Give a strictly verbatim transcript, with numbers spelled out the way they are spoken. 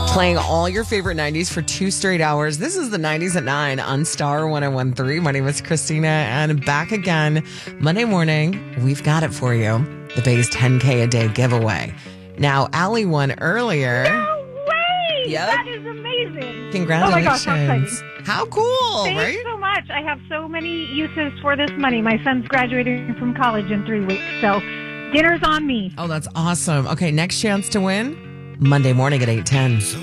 Playing all your favorite nineties for two straight hours. This is the nineties at nine on Star one oh one three. My name is Christina, and back again Monday morning. We've got it for you. The Bay's ten K a day giveaway. Now, Allie won earlier. No way! Yep. That is amazing. Congratulations. Oh my gosh, how exciting. How cool, Thanks right? so much. I have so many uses for this money. My son's graduating from college in three weeks, so dinner's on me. Oh, that's awesome. Okay, next chance to win, Monday morning at eight ten.